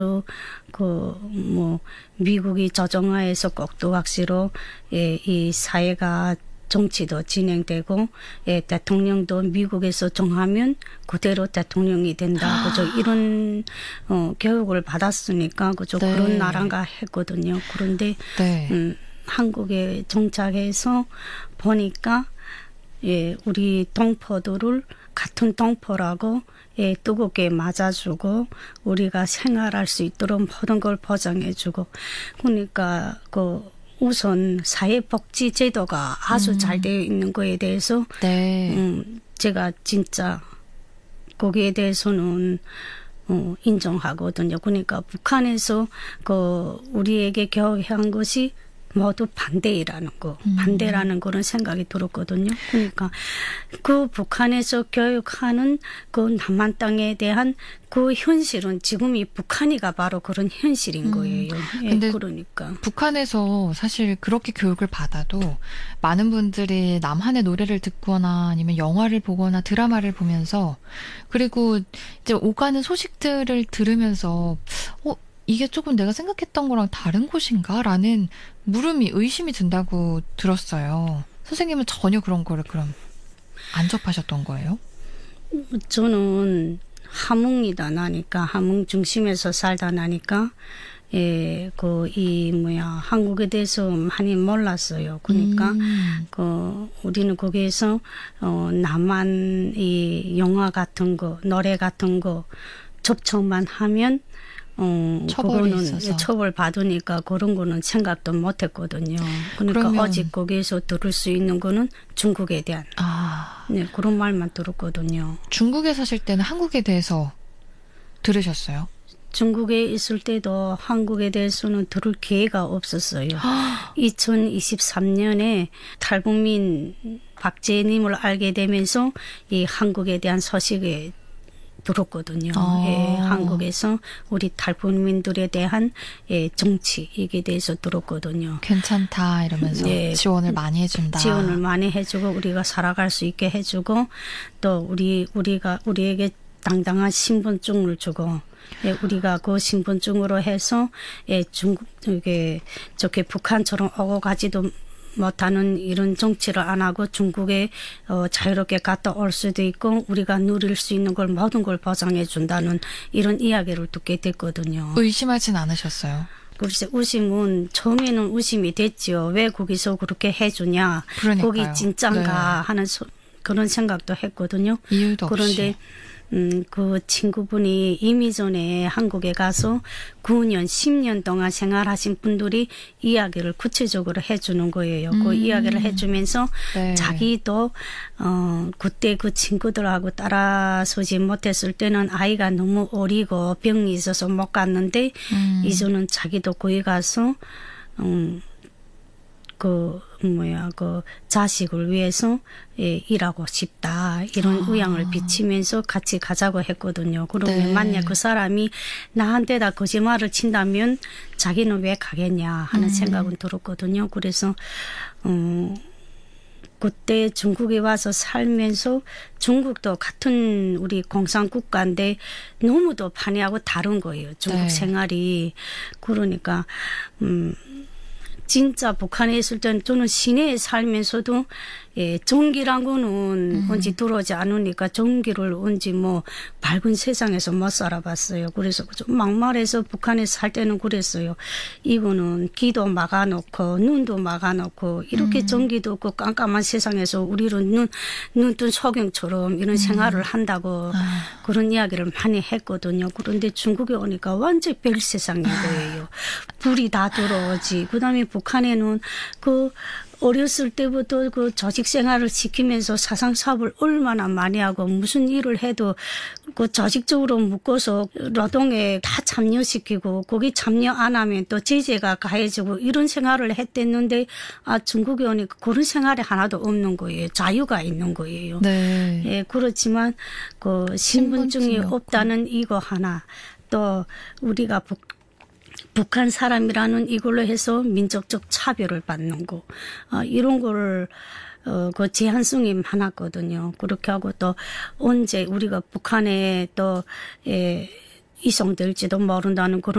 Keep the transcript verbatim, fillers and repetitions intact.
그 뭐 미국이 저정화해서 꼭두각시로 예, 이 사회가 정치도 진행되고 예, 대통령도 미국에서 정하면 그대로 대통령이 된다. 그죠? 이런 어, 교육을 받았으니까 그죠? 네. 그런 나라가 했거든요. 그런데 네. 음, 한국에 정착해서 보니까 예, 우리 동포들을 같은 동포라고 예, 뜨겁게 맞아주고 우리가 생활할 수 있도록 모든 걸 보장해주고 그러니까 그 우선 사회복지 제도가 아주 음. 잘 되어 있는 거에 대해서 네. 음, 제가 진짜 거기에 대해서는 어, 인정하거든요. 그러니까 북한에서 그 우리에게 교육한 것이 모두 반대라는 거, 음. 반대라는 그런 생각이 들었거든요. 그러니까 그 북한에서 교육하는 그 남한 땅에 대한 그 현실은 지금이 북한이가 바로 그런 현실인 음. 거예요. 예, 근데 그러니까. 북한에서 사실 그렇게 교육을 받아도 많은 분들이 남한의 노래를 듣거나 아니면 영화를 보거나 드라마를 보면서 그리고 이제 오가는 소식들을 들으면서 어, 이게 조금 내가 생각했던 거랑 다른 곳인가? 라는 물음이, 의심이 든다고 들었어요. 선생님은 전혀 그런 거를 그럼 안 접하셨던 거예요? 저는 함흥이다 나니까, 함흥 중심에서 살다 나니까, 예, 그, 이, 뭐야, 한국에 대해서 많이 몰랐어요. 그러니까, 음. 그, 우리는 거기에서, 어, 남한 이 영화 같은 거, 노래 같은 거 접촉만 하면, 어, 처벌이 그거는 있어서. 처벌 받으니까 그런 거는 생각도 못 했거든요. 그러니까 그러면- 오직 거기에서 들을 수 있는 거는 중국에 대한, 아, 네, 그런 말만 들었거든요. 중국에 사실 때는 한국에 대해서 들으셨어요? 중국에 있을 때도 한국에 대해서는 들을 기회가 없었어요. 이천이십삼 년에 탈북민 박재님을 알게 되면서 이 한국에 대한 소식을 들었거든요. 아. 예, 한국에서 우리 탈북민들에 대한 예, 정치 이게 대해서 들었거든요. 괜찮다 이러면서 네. 지원을 많이 해준다. 지원을 많이 해주고 우리가 살아갈 수 있게 해주고 또 우리 우리가 우리에게 당당한 신분증을 주고 예, 우리가 그 신분증으로 해서 예, 중국 이게 저게 북한처럼 오고 가지도 못하는 이런 정치를 안 하고 중국에 어, 자유롭게 갔다 올 수도 있고 우리가 누릴 수 있는 걸 모든 걸 보장해 준다는 이런 이야기를 듣게 됐거든요. 의심하진 않으셨어요? 글쎄 의심은 처음에는 의심이 됐지요. 왜 거기서 그렇게 해주냐. 그러니까요. 거기 진짠가 네. 하는 소, 그런 생각도 했거든요. 이유도 없이. 그런데 음, 그 친구분이 이미 전에 한국에 가서 구 년, 십 년 동안 생활하신 분들이 이야기를 구체적으로 해주는 거예요. 음. 그 이야기를 해주면서 네. 자기도 어, 그때 그 친구들하고 따라서지 못했을 때는 아이가 너무 어리고 병이 있어서 못 갔는데 음. 이제는 자기도 거기 가서 음, 그 뭐야 그 자식을 위해서 예, 일하고 싶다 이런 아. 의향을 비치면서 같이 가자고 했거든요. 그러면 네. 만약 그 사람이 나한테다 거짓말을 친다면 자기는 왜 가겠냐 하는 음. 생각은 들었거든요. 그래서 음, 그때 중국에 와서 살면서 중국도 같은 우리 공산국가인데 너무도 반이하고 다른 거예요. 중국 네. 생활이. 그러니까 음. 진짜 북한에 있을 때는 저는 시내에 살면서도 예, 전기란 거는 음. 언제 들어오지 않으니까 전기를 언제 뭐 밝은 세상에서 못 살아봤어요. 그래서 좀 막말해서 북한에 살 때는 그랬어요. 이거는 귀도 막아놓고 눈도 막아놓고 이렇게 음. 전기도 없고 깜깜한 세상에서 우리는 눈, 눈뜬 소경처럼 이런 음. 생활을 한다고 아. 그런 이야기를 많이 했거든요. 그런데 중국에 오니까 완전 별 세상인 거예요. 불이 다 들어오지. 그다음에 북한에는 그 어렸을 때부터 그 조직 생활을 지키면서 사상 사업을 얼마나 많이 하고 무슨 일을 해도 그 조직적으로 묶어서 노동에 다 참여시키고 거기 참여 안 하면 또 제재가 가해지고 이런 생활을 했댔는데 아 중국에 오니까 그런 생활이 하나도 없는 거예요. 자유가 있는 거예요. 네. 예, 그렇지만 그 신분증이 신분증이 없고. 없다는 이거 하나 또 우리가 북 북한 사람이라는 이걸로 해서 민족적 차별을 받는 거, 어, 이런 거를, 어, 그 제한성이 많았거든요. 그렇게 하고 또 언제 우리가 북한에 또, 예, 이송될지도 모른다는 그런